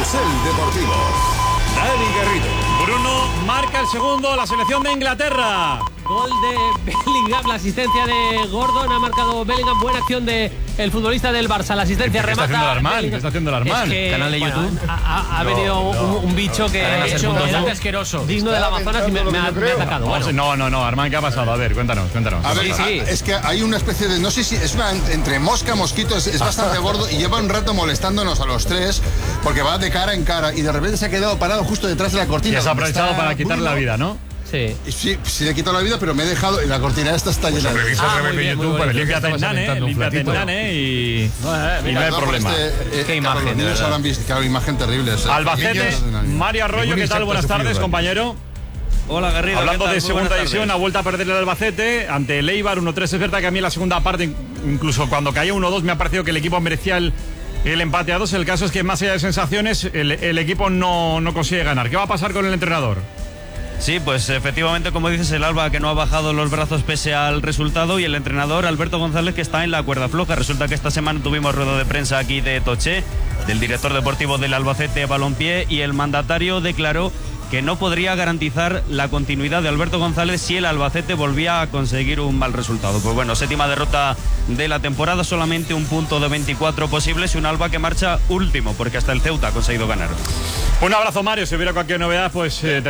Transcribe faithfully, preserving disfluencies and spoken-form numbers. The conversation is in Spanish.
Carrusel Deportivo. Dani Garrido. Bruno marca el segundo, la selección de Inglaterra. Gol de Bellingham, la asistencia de Gordon, ha marcado Bellingham, buena acción de el futbolista del Barça, la asistencia ¿Qué remata. está haciendo el Armán? ¿Qué está haciendo el Armán? Es que, Canal de bueno, YouTube. Ha, ha- ha No, venido no. un, un bicho que Cadena ha Ser hecho punto com. asqueroso, digno del Amazonas y me, me ha, me ha atacado. No, Bueno, no, no, no, Armán, ¿qué ha pasado? A ver, cuéntanos, cuéntanos. A ver, Sí, sí. a- es que hay una especie de, no sé si es una entre mosca, mosquito, es, es bastante gordo y lleva un rato molestándonos a los tres porque va de cara en cara y de repente se ha quedado parado justo detrás de la Y cortina. has donde aprovechado está para quitarle la Bruno. vida, ¿no? sí. Y Sí, sí le he quitado la vida, pero me he dejado y la cortina esta está llena de... Revisa Ah, el muy revés de bien, muy YouTube, bien. pero límpiate en Estabas Nane, aventando un límpiate en flatito. Nane y, y no hay Perdón, problema. este, eh, Qué claro, imagen, los de niños verdad. ahora han visto, claro, imagen terrible. es, eh, Albacete, niños de nadie. Mario Arroyo, Ningún ¿qué tal? insecto Buenas sufrido tardes, daño. compañero. Hola Garrido. Hablando ¿qué tal? de Muy segunda buenas división, ha tardes. vuelto a perder el Albacete ante el Eibar uno tres. Es verdad que a mí en la segunda parte, incluso cuando caía uno dos, me ha parecido que el equipo merecía el, el empate a dos. El caso es que más allá de sensaciones, el, el equipo no, no consigue ganar. ¿Qué va a pasar con el entrenador? Sí, pues efectivamente, como dices, el Alba que no ha bajado los brazos pese al resultado y el entrenador Alberto González que está en la cuerda floja. Resulta que esta semana tuvimos rueda de prensa aquí de Toché, del director deportivo del Albacete Balompié, y el mandatario declaró que no podría garantizar la continuidad de Alberto González si el Albacete volvía a conseguir un mal resultado. Pues bueno, séptima derrota de la temporada, solamente un punto de veinticuatro posibles y un Alba que marcha último porque hasta el Ceuta ha conseguido ganar. Un abrazo, Mario. Si hubiera cualquier novedad, pues... Eh,